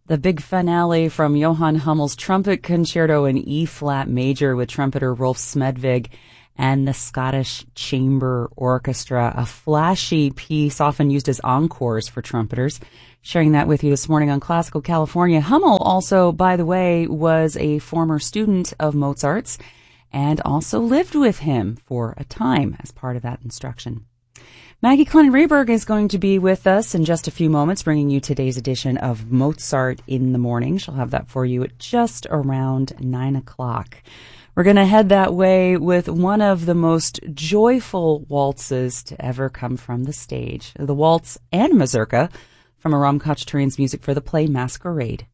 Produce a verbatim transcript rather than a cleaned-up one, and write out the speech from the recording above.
The big finale from Johann Hummel's Trumpet Concerto in E-flat major with trumpeter Rolf Smedvig and the Scottish Chamber Orchestra, a flashy piece often used as encores for trumpeters. Sharing that with you this morning on Classical California. Hummel also, by the way, was a former student of Mozart's and also lived with him for a time as part of that instruction. Maggie Klein-Rehberg is going to be with us in just a few moments, bringing you today's edition of Mozart in the Morning. She'll have that for you at just around nine o'clock. We're going to head that way with one of the most joyful waltzes to ever come from the stage, the waltz and mazurka from Aram Khachaturian's music for the play Masquerade.